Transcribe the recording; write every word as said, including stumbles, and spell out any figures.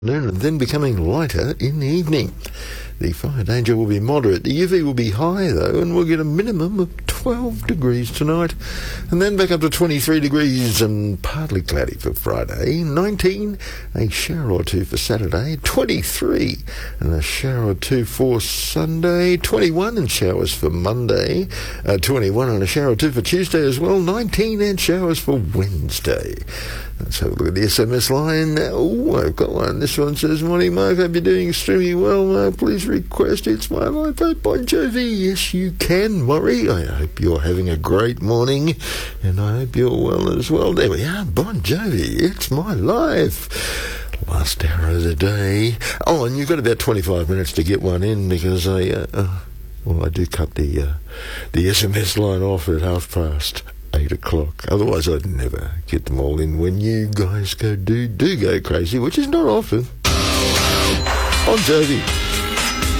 and then becoming lighter in the evening. The fire danger will be moderate. The U V will be high, though, and we'll get a minimum of twelve degrees tonight. And then back up to twenty-three degrees and partly cloudy for Friday. nineteen, a shower or two for Saturday. twenty-three, and a shower or two for Sunday. twenty-one, and showers for Monday. Uh, twenty-one, and a shower or two for Tuesday as well. nineteen, and showers for Wednesday. Let's have a look at the S M S line. Oh, I've got one. This one says, "Morning, Mark. Hope you're doing extremely well, Mark. Please request It's My Life by Bon Jovi." Yes, you can, Murray. I hope you're having a great morning, and I hope you're well as well. There we are, Bon Jovi. It's My Life. Last hour of the day. Oh, and you've got about twenty-five minutes to get one in, because I, uh, uh, well, I do cut the uh, the S M S line off at half past eight o'clock. Otherwise, I'd never get them all in when you guys go do do go crazy, which is not often. Bon Jovi.